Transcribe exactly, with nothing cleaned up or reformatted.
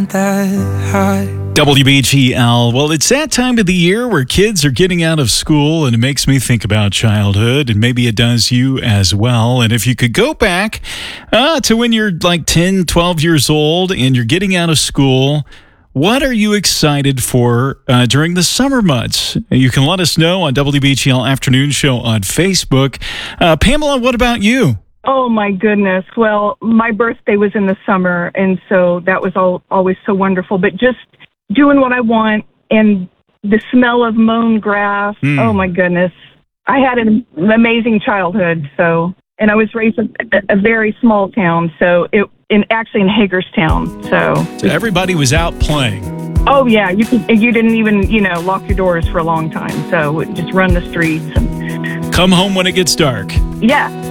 want that high. W B G L. Well, it's that time of the year where kids are getting out of school, and it makes me think about childhood, and maybe it does you as well. And if you could go back uh, to when you're like ten, twelve years old and you're getting out of school, what are you excited for uh, during the summer months? You can let us know on W B G L Afternoon Show on Facebook. Uh, Pamela, what about you? Oh, my goodness. Well, my birthday was in the summer, and so that was all, always so wonderful. But just doing what I want and the smell of mown grass, mm. oh, my goodness. I had an amazing childhood, so, and I was raised in a, a very small town, so it in actually in Hagerstown, so. So everybody was out playing. Oh, yeah. You could, you didn't even, you know, lock your doors for a long time, so just run the streets. And come home when it gets dark. Yeah.